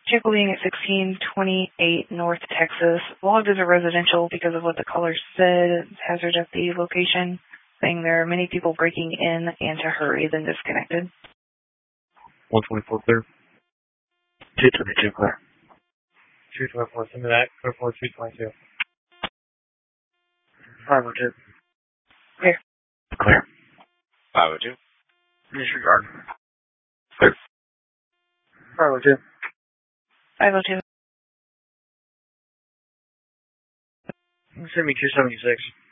Chickling at 1628 North Texas. Logged as a residential because of what the caller said. Hazard at the location, saying there are many people breaking in and to hurry, then disconnected. 124 clear. 222 clear. 224, send me that. Clear for 222. 502. Clear. Clear. 502. Disregard. Clear. 502. 502. Send me 276.